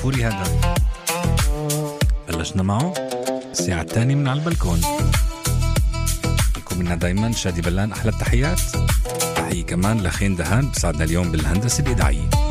العصفوري هذا بلشنا معه الساعة الثانية من على البلكون. لكم منا دايما شادي بلان أحلى التحيات. تحية كمان لخين دهان بساعدنا اليوم بالهندسة الإذاعية.